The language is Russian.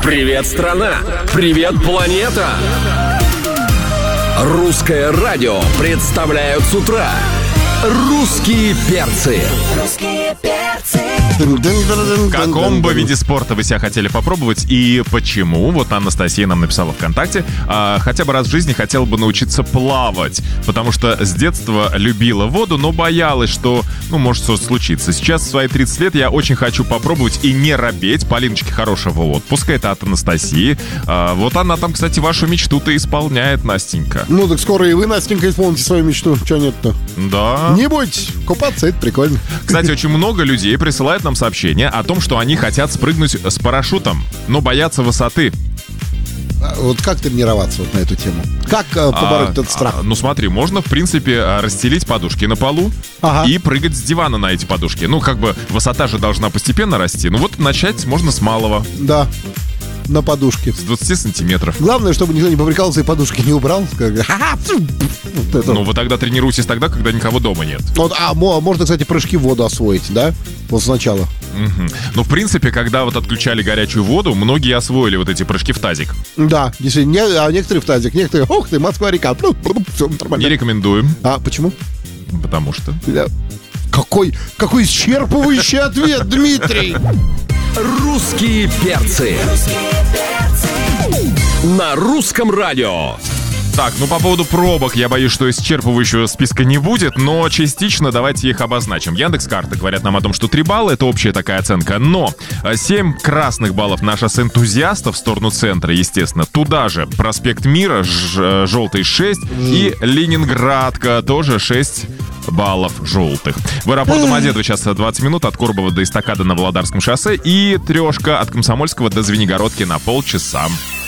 Привет, страна! Привет, планета! Русское радио представляют с утра «Русские перцы». Русские перцы. В каком бы виде спорта вы себя хотели попробовать и почему? Вот Анастасия нам написала ВКонтакте. Хотя бы раз в жизни хотела бы научиться плавать, потому что с детства любила воду, но боялась, что, может что-то случиться. Сейчас в свои 30 лет я очень хочу попробовать и не робеть. Полиночке хорошего отпуска. Это от Анастасии. Вот она там, кстати, вашу мечту-то исполняет, Настенька. Ну так скоро и вы, Настенька, исполните свою мечту. Чего нет-то? Да. Не бойтесь, купаться, это прикольно. Кстати, очень много людей присылают нам сообщение о том, что они хотят спрыгнуть с парашютом, но боятся высоты. Вот как тренироваться вот на эту тему? Как побороть этот страх? Смотри, можно, в принципе, расстелить подушки на полу и прыгать с дивана на эти подушки. Высота же должна постепенно расти. Начать можно с малого. Да. На подушке. С 20 сантиметров. Главное, чтобы никто не поприкался и подушки не убрал. Вы тогда тренируйтесь тогда, когда никого дома нет. Можно, кстати, прыжки в воду освоить, да? Вот сначала. В принципе, когда отключали горячую воду, многие освоили вот эти прыжки в тазик. Да, действительно. А некоторые в тазик, некоторые, Москва-река. Все нормально. Не рекомендуем. Почему? Потому что... Какой исчерпывающий ответ, Дмитрий! «Русские перцы» на русском радио. Так, по поводу пробок, я боюсь, что исчерпывающего списка не будет, но частично давайте их обозначим. Яндекс.Карты говорят нам о том, что 3 балла — это общая такая оценка, но 7 красных баллов на шоссе энтузиастов в сторону центра, естественно. Туда же проспект Мира, желтый 6, и Ленинградка, тоже 6 баллов желтых. В аэропорт Домодедово сейчас 20 минут, от Коробова до эстакады на Володарском шоссе, и 3 от Комсомольского до Звенигородки на полчаса.